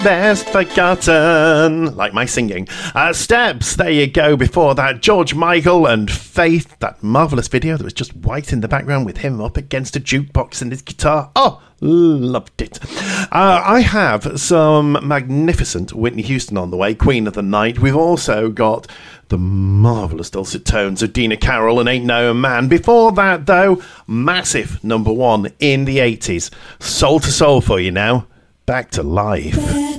There's Forgotten, like my singing. Steps, there you go. Before that, George Michael and Faith, that marvellous video that was just white in the background with him up against a jukebox and his guitar. Oh, loved it. I have some magnificent Whitney Houston on the way, Queen of the Night. We've also got the marvellous dulcet tones of Dina Carroll and Ain't No Man. Before that, though, massive number one in the 80s. Soul to Soul for you now. Back to Life.